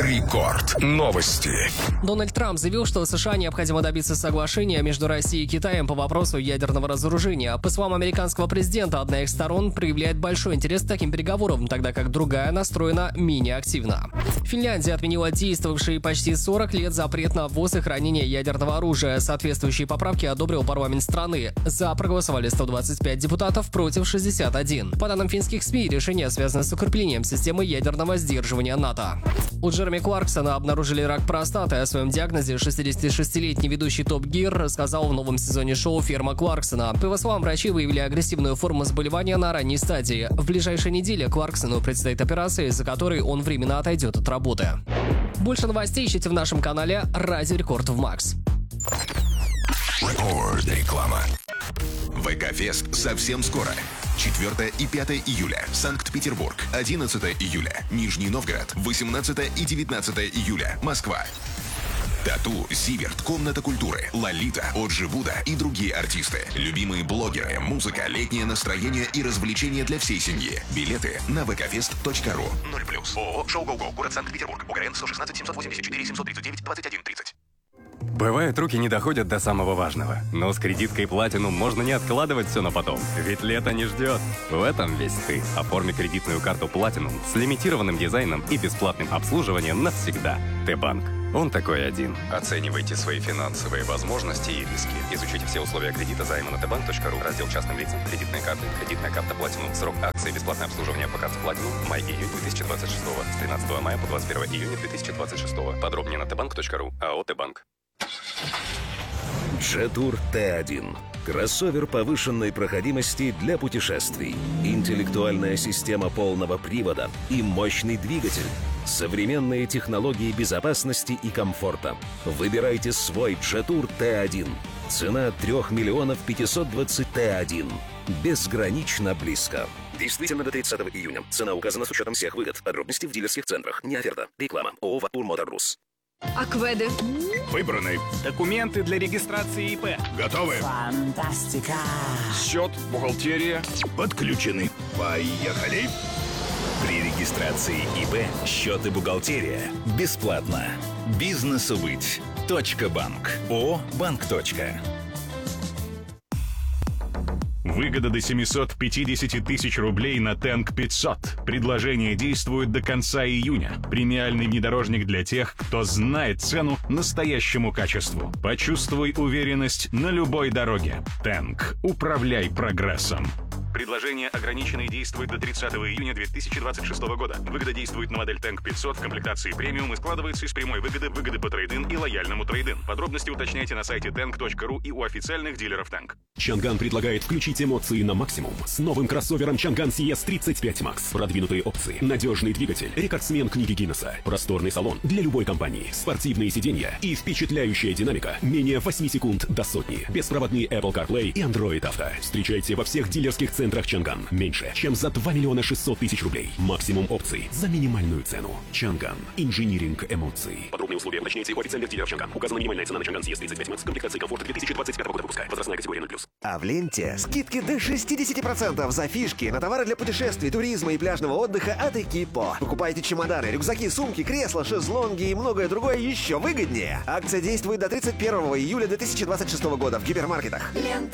Рекорд. Новости. Дональд Трамп заявил, что США необходимо добиться соглашения между Россией и Китаем по вопросу ядерного разоружения. По словам американского президента, одна из сторон проявляет большой интерес к таким переговорам, тогда как другая настроена менее активно. Финляндия отменила действовавший почти 40 лет запрет на ввоз и хранение ядерного оружия. Соответствующие поправки одобрил парламент страны. За проголосовали 125 депутатов против 61. По данным финских СМИ, решение связано с укреплением системы ядерного сдерживания НАТО. У Джереми Кларксона обнаружили рак простаты. О своем диагнозе 66-летний ведущий Топ Гир рассказал в новом сезоне шоу «Ферма Кларксона». По его словам, врачи выявили агрессивную форму заболевания на ранней стадии. В ближайшей неделе Кларксону предстоит операция, из-за которой он временно отойдет от работы. Больше новостей ищите в нашем канале «Радио Рекорд в Макс». Реклама. ВК-фест совсем скоро. 4 и 5 июля. Санкт-Петербург. 11 июля. Нижний Новгород. 18 и 19 июля. Москва. Тату, Зиверт, Комната культуры, Лолита, Оджи Буда и другие артисты. Любимые блогеры, музыка, летнее настроение и развлечения для всей семьи. Билеты на vkfest.ru. 0+. ООО «Шоу Гоу-Гоу», город Санкт-Петербург. УГРН 116 784 739 21 30. Бывает, руки не доходят до самого важного. Но с кредиткой Platinum можно не откладывать все на потом. Ведь лето не ждет. В этом весь ты. Оформи кредитную карту Platinum с лимитированным дизайном и бесплатным обслуживанием навсегда. Т-банк. Он такой один. Оценивайте свои финансовые возможности и риски. Изучите все условия кредита займа на tbank.ru. Раздел частным лицам. Кредитные карты. Кредитная карта Platinum. Срок акции. Бесплатное обслуживание по карте Platinum. Май-июнь 2026. С 13 мая по 21 июня 2026. Подробнее на tbank.ru. АО Т-банк. Jetour T1. Кроссовер повышенной проходимости для путешествий. Интеллектуальная система полного привода и мощный двигатель. Современные технологии безопасности и комфорта. Выбирайте свой Jetour T1. Цена 3 миллионов 520 T1. Безгранично близко. Действительно до 30 июня. Цена указана с учетом всех выгод. Подробности в дилерских центрах. Не оферта. Реклама. ООО «Ватур Мотор Рус». Акведы. Выбраны. Документы для регистрации ИП. Готовы. Фантастика. Счет, бухгалтерия. Подключены. Поехали. При регистрации ИП счет и бухгалтерия бесплатно. Бизнесу быть. .банк. ООО «Банк. Выгода до 750 тысяч рублей на Tank 500. Предложение действует до конца июня. Премиальный внедорожник для тех, кто знает цену настоящему качеству. Почувствуй уверенность на любой дороге. Tank. Управляй прогрессом. Предложение ограничено и действует до 30 июня 2026 года. Выгода действует на модель Tank 500 в комплектации премиум и складывается из прямой выгоды по трейд-ин и лояльному трейд-ин. Подробности уточняйте на сайте tank.ru и у официальных дилеров Tank. Чанган предлагает включить эмоции на максимум с новым кроссовером Чанган CS35 Max. Продвинутые опции, надежный двигатель, рекордсмен книги Гиннесса, просторный салон для любой компании, спортивные сиденья и впечатляющая динамика менее 8 секунд до сотни. Беспроводный Apple CarPlay и Android Auto. Встречайте во всех дилерских центрах Чанган. Меньше, чем за 2 миллиона 600 тысяч рублей. Максимум опций за минимальную цену. Чанган. Инжиниринг эмоций. Подробные условия уточняйте у официальных дилеров Чанган. Указана минимальная цена на Чанган CS35 Max. Комплектации комфорта 2025 года выпуска. Возрастная категория 0+. А в ленте скидки до 60% за фишки на товары для путешествий, туризма и пляжного отдыха от Экипо. Покупайте чемоданы, рюкзаки, сумки, кресла, шезлонги и многое другое еще выгоднее. Акция действует до 31 июля 2026 года в гипермаркетах. Лента.